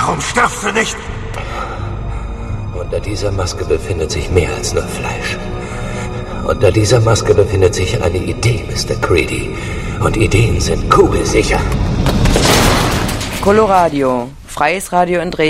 Warum stirbst du nicht? Unter dieser Maske befindet sich mehr als nur Fleisch. Unter dieser Maske befindet sich eine Idee, Mr. Creedy. Und Ideen sind kugelsicher. Coloradio, freies Radio in Dresden.